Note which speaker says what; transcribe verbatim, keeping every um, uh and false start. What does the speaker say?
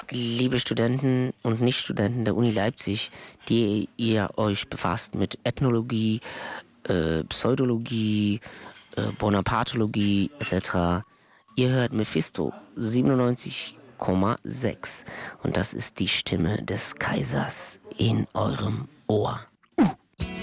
Speaker 1: Liebe Studenten und Nichtstudenten der Uni Leipzig, die ihr euch befasst mit Ethnologie, äh, Pseudologie, äh, Bonapartologie et cetera. Ihr hört Mephisto siebenundneunzig Komma sechs und das ist die Stimme des Kaisers in eurem Ohr.